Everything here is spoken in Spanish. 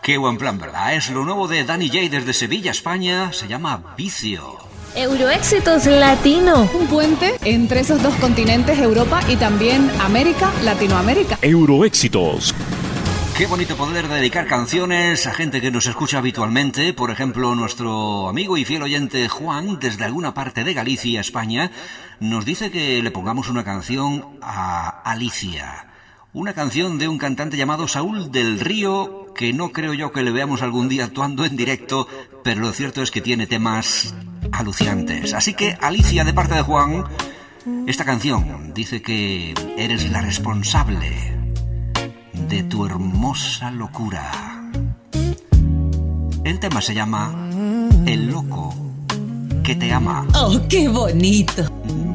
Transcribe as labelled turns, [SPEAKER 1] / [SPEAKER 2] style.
[SPEAKER 1] Qué buen plan, ¿verdad? Es lo nuevo de Danny J desde Sevilla, España. Se llama Vicio.
[SPEAKER 2] Euroéxitos Latino.
[SPEAKER 3] Un puente entre esos dos continentes, Europa y también América, Latinoamérica.
[SPEAKER 4] Euroéxitos.
[SPEAKER 1] Qué bonito poder dedicar canciones a gente que nos escucha habitualmente. Por ejemplo, nuestro amigo y fiel oyente Juan, desde alguna parte de Galicia, España, nos dice que le pongamos una canción a Alicia. Una canción de un cantante llamado Saúl del Río, que no creo yo que le veamos algún día actuando en directo, pero lo cierto es que tiene temas alucinantes. Así que, Alicia, de parte de Juan, esta canción dice que eres la responsable de tu hermosa locura. El tema se llama El loco que te ama.
[SPEAKER 5] ¡Oh, qué bonito!